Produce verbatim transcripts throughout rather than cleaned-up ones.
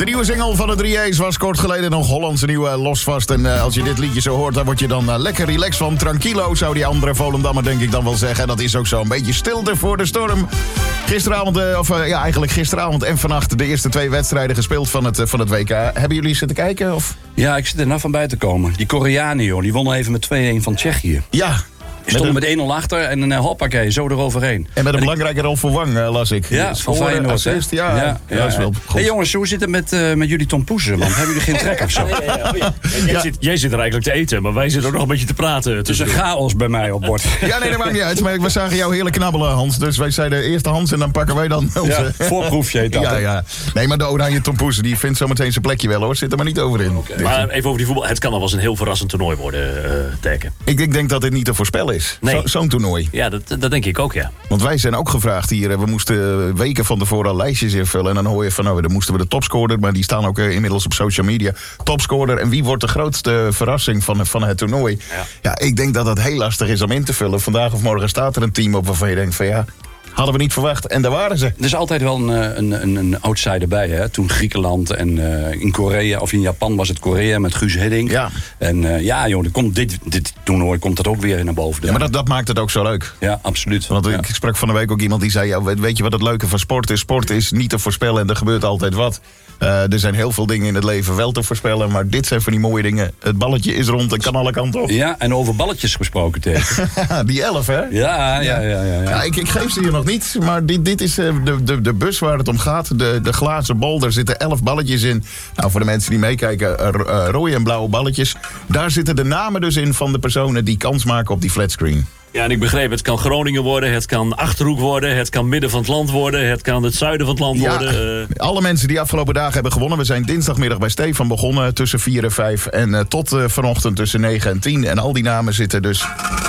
De nieuwe single van de drie A's was kort geleden nog Hollandse nieuwe Losvast. En uh, als je dit liedje zo hoort, dan word je dan uh, lekker relaxed van. Tranquilo, zou die andere Volendammer denk ik dan wel zeggen. En dat is ook zo, een beetje stilte voor de storm. Gisteravond, uh, of uh, ja, eigenlijk gisteravond en vannacht de eerste twee wedstrijden gespeeld van het, uh, van het W K. Hebben jullie zitten kijken? Of? Ja, ik zit er nou van bij te komen. Die Koreanen, joh, die wonnen even met twee-een van Tsjechië. Ja. Die stonden met één-nul achter en uh, hoppakee, zo eroverheen. En met een belangrijke rol voor Wang, uh, las ik. Ja, van Feyenoord. Assist, ja, ja, ja, ja, is wel goed. Hey jongens, hoe zit het met, uh, met jullie Tom Poesen? Want hebben jullie geen trek of zo? Ja, ja, ja, ja. Jij, ja. Zit, jij zit er eigenlijk te eten, maar wij zitten ook nog een beetje te praten. Het is een chaos bij mij op bord. Ja, nee, dat maakt niet uit. Maar we zagen jou heerlijk knabbelen, Hans. Dus wij zeiden eerst Hans en dan pakken wij dan onze... Ja, voorproefje heet dat. Ja, ja. Nee, maar de oranje Tom Poesen, die vindt zometeen zijn plekje wel, hoor. Zit er maar niet over in. Okay. Maar even over die voetbal. Het kan al wel eens een heel verrassend toernooi worden, uh, Teken. Ik, ik denk dat dit niet te voorspellen is. Nee. Zo, zo'n toernooi. Ja, dat, dat denk ik ook, ja. Want wij zijn ook gevraagd hier. We moesten weken van tevoren al lijstjes invullen. En dan hoor je van, nou, dan moesten we de topscorer. Maar die staan ook uh, inmiddels op social media. Topscorer. En wie wordt de grootste verrassing van, van het toernooi? Ja. ja, ik denk dat dat heel lastig is om in te vullen. Vandaag of morgen staat er een team op waarvan je denkt van ja... Hadden we niet verwacht. En daar waren ze. Er is altijd wel een, een, een, een outsider bij. Hè? Toen Griekenland en uh, in Korea of in Japan was het Korea met Guus Hiddink. Ja. En uh, ja, joh, er komt dit, dit toernooi komt dat ook weer naar boven. Ja, maar dat, dat maakt het ook zo leuk. Ja, absoluut. Want ja. ik sprak van de week ook iemand die zei... Ja, weet je wat het leuke van sport is? Sport is niet te voorspellen en er gebeurt altijd wat. Uh, er zijn heel veel dingen in het leven wel te voorspellen. Maar dit zijn van die mooie dingen. Het balletje is rond en kan alle kanten op. Ja, en over balletjes gesproken tegen. Die elf, hè? Ja, ja, ja. ja, ja. ja ik, ik geef ze hier nog niet. Maar dit, dit is uh, de, de, de bus waar het om gaat. De, de glazen bol. Daar zitten elf balletjes in. Nou, voor de mensen die meekijken. Uh, uh, rode en blauwe balletjes. Daar zitten de namen dus in van de personen die kans maken op die flatscreen. Ja, en ik begreep, het kan Groningen worden, het kan Achterhoek worden, het kan midden van het land worden, het kan het zuiden van het land ja, worden. Uh... Alle mensen die afgelopen dagen hebben gewonnen. We zijn dinsdagmiddag bij Stefan begonnen tussen vier en vijf. En uh, tot uh, vanochtend tussen negen en tien. En al die namen zitten dus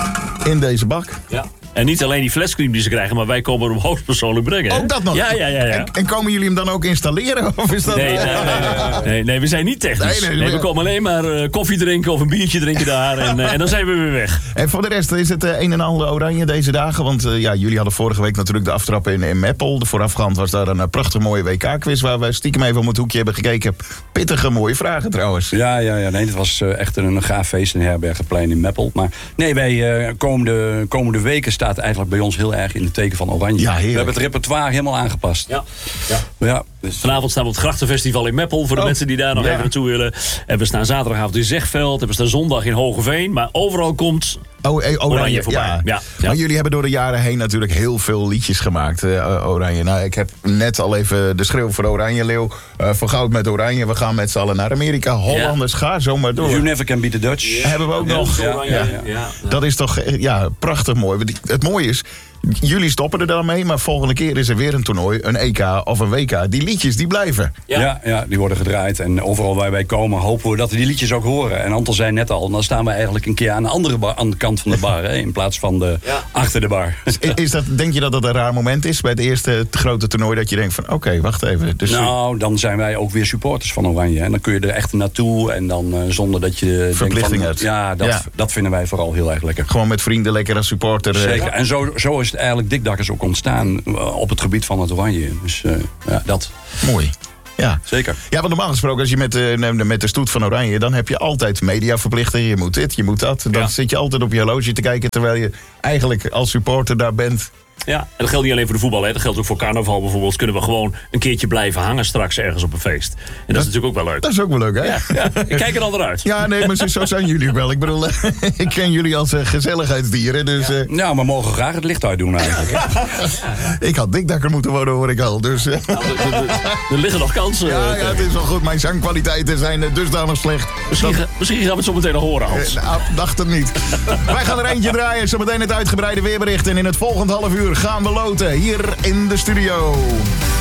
in deze bak. Ja. En niet alleen die flatscreen die ze krijgen, maar wij komen hem hoogstpersoonlijk brengen. Hè? Ook dat nog? Ja, ja, ja. ja. En, en komen jullie hem dan ook installeren? Of is dat... nee, nee, nee, nee, nee, nee, we zijn niet technisch. Nee, nee, nee, we komen alleen maar uh, koffie drinken of een biertje drinken daar. En, uh, en dan zijn we weer weg. En voor de rest is het uh, een en ander oranje deze dagen. Want uh, ja, jullie hadden vorige week natuurlijk de aftrap in, in Meppel. De voorafgaand was daar een uh, prachtig mooie W K-quiz... waar we stiekem even om het hoekje hebben gekeken. Pittige mooie vragen trouwens. Ja, ja, ja. Nee, het was uh, echt een, een gaaf feest in Herbergenplein in Meppel. Maar nee, wij uh, komende, komende weken staat eigenlijk bij ons heel erg in het teken van oranje. Ja, we hebben het repertoire helemaal aangepast. Ja, ja. ja dus vanavond staan we op het Grachtenfestival in Meppel... voor de oh. mensen die daar nog ja. even naartoe willen. En we staan zaterdagavond in Zegveld. En we staan zondag in Hogeveen. Maar overal komt... Oh, hey, oranje, oranje voorbij. Ja. Ja, ja. Maar jullie hebben door de jaren heen natuurlijk heel veel liedjes gemaakt, uh, Oranje. Nou, ik heb net al even de schreeuw voor Oranje Leeuw. Uh, voor goud met Oranje. We gaan met z'n allen naar Amerika. Hollanders, ja. ga zo maar door. You never can beat the Dutch. Ja. Hebben we ook ja, nog. Ja, ja, ja, ja. Ja. Dat is toch ja, prachtig mooi. Het mooie is... Jullie stoppen er dan mee, maar volgende keer is er weer een toernooi, een E K of een W K. Die liedjes, die blijven. Ja, ja, ja die worden gedraaid. En overal waar wij komen hopen we dat we die liedjes ook horen. En Anton zei net al, dan staan we eigenlijk een keer aan de andere bar, aan de kant van de bar. Hè, in plaats van de, ja. achter de bar. Is, is dat, denk je dat dat een raar moment is bij het eerste het grote toernooi? Dat je denkt van, oké, okay, wacht even. Dus nou, dan zijn wij ook weer supporters van Oranje. En dan kun je er echt naartoe. En dan uh, zonder dat je verplichting denkt van, ja, dat, ja, dat vinden wij vooral heel erg lekker. Gewoon met vrienden lekker als supporter. Zeker. En zo, zo is het eigenlijk dikdakkers ook ontstaan op het gebied van het Oranje. Dus uh, ja, dat. Mooi. Ja, zeker. Ja, want normaal gesproken, als je met, uh, met de stoet van Oranje... dan heb je altijd mediaverplichtingen. Je moet dit, je moet dat. Dan ja. zit je altijd op je horloge te kijken... terwijl je eigenlijk als supporter daar bent... Ja, en dat geldt niet alleen voor de voetbal, hè. Dat geldt ook voor carnaval bijvoorbeeld. Kunnen we gewoon een keertje blijven hangen straks ergens op een feest. En dat, dat is natuurlijk ook wel leuk. Dat is ook wel leuk, hè? Ja, ja. Ik kijk er dan eruit. Ja, nee, maar zo zijn jullie wel. Ik bedoel, ik ken jullie als uh, gezelligheidsdieren. Dus, uh... ja. ja, maar we mogen graag het licht uitdoen eigenlijk. Ja, ja. Ik had dikdakker moeten worden, hoor ik al. Dus, uh... nou, er, er, er liggen nog kansen. Ja, ja, het is wel goed. Mijn zangkwaliteiten zijn uh, dusdanig slecht. Misschien, dat... misschien gaan we het zo meteen nog horen, Hans. Uh, nou, dacht het niet. Wij gaan er eentje draaien. Zometeen het uitgebreide weerbericht. En in het volgende half uur gaan we loten. Hier in de studio.